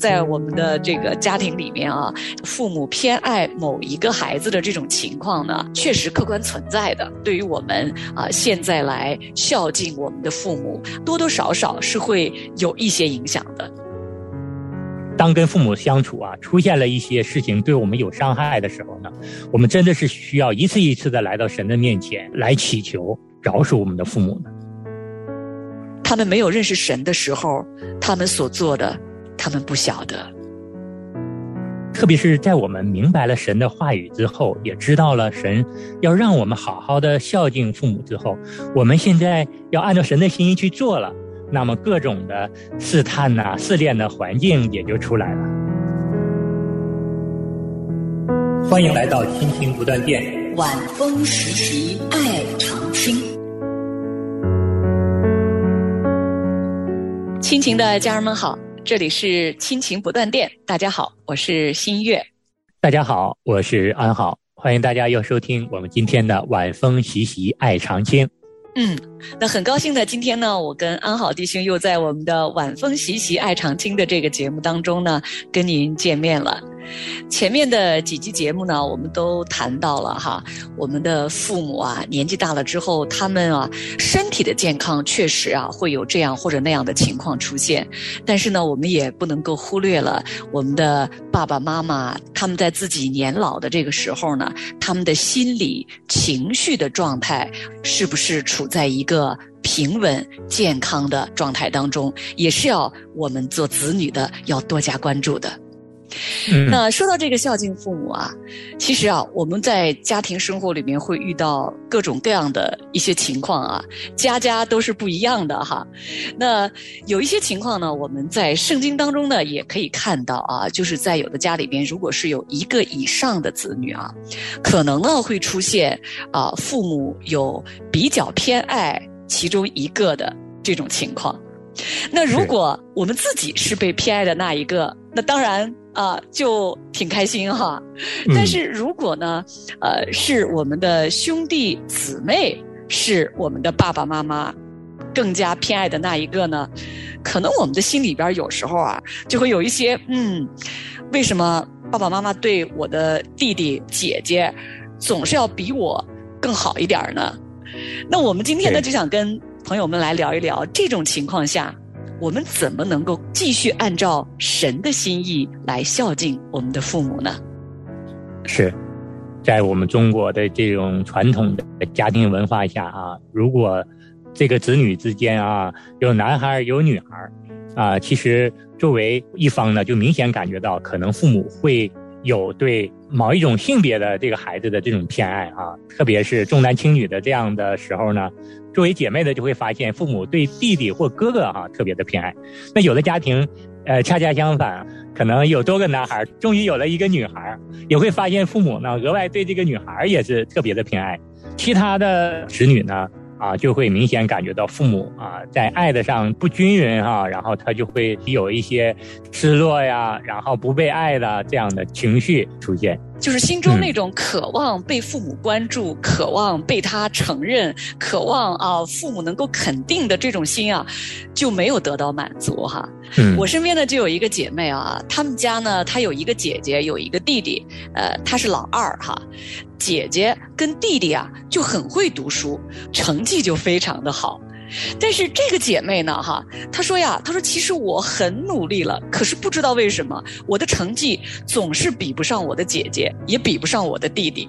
在我们的这个家庭里面啊，父母偏爱某一个孩子的这种情况呢，确实客观存在的。对于我们现在来孝敬我们的父母，多多少少是会有一些影响的。 当跟父母相处出现了一些事情对我们有伤害的时候呢，我们真的是需要一次一次的来到神的面前来祈求饶恕我们的父母呢。 他们没有认识神的时候，他们所做的，他们不晓得。 特别是在我们明白了神的话语之后，也知道了神要让我们好好的孝敬父母之后，我们现在要按照神的心意去做了，那么各种的试探试炼的环境也就出来了。欢迎来到亲情不断电， 晚风时习爱常青。亲情的家人们好，这里是亲情不断电。大家好，我是新月。 大家好，我是安好。欢迎大家又收听我们今天的晚风习习爱常青。 那很高兴的，今天呢，我跟安好弟兄又在我们的晚风习习爱常青的这个节目当中呢，跟您见面了。前面的几期节目呢，我们都谈到了我们的父母年纪大了之后，他们身体的健康确实会有这样或者那样的情况出现，但是呢，我们也不能够忽略了我们的爸爸妈妈，他们在自己年老的这个时候呢，他们的心理情绪的状态是不是处在一个平稳健康的状态当中，也是要我们做子女的要多加关注的。那说到这个孝敬父母其实我们在家庭生活里面会遇到各种各样的一些情况家家都是不一样的那有一些情况呢，我们在圣经当中呢也可以看到就是在有的家里边，如果是有一个以上的子女可能呢会出现父母有比较偏爱其中一个的这种情况。那如果我们自己是被偏爱的那一个，那当然就挺开心但是如果呢是我们的兄弟姊妹是我们的爸爸妈妈更加偏爱的那一个呢，可能我们的心里边有时候就会有一些为什么爸爸妈妈对我的弟弟姐姐总是要比我更好一点呢？那我们今天呢就想跟朋友们来聊一聊，这种情况下我们怎么能够继续按照神的心意来孝敬我们的父母呢？ 是在我们中国的这种传统的家庭文化下如果这个子女之间有男孩有女孩其实作为一方呢，就明显感觉到可能父母会有对某一种性别的这个孩子的这种偏爱特别是重男轻女的这样的时候呢，作为姐妹的就会发现父母对弟弟或哥哥特别的偏爱。那有的家庭恰恰相反，可能有多个男孩，终于有了一个女孩，也会发现父母呢额外对这个女孩也是特别的偏爱。其他的子女呢就会明显感觉到父母在爱的上不均匀然后他就会有一些失落呀，然后不被爱的这样的情绪出现， 就是心中那种渴望被父母关注，渴望被他承认，渴望父母能够肯定的这种心就没有得到满足我身边呢就有一个姐妹她们家呢，她有一个姐姐有一个弟弟，她是老二姐姐跟弟弟就很会读书，成绩就非常的好。但是这个姐妹呢她说其实我很努力了，可是不知道为什么我的成绩总是比不上我的姐姐，也比不上我的弟弟。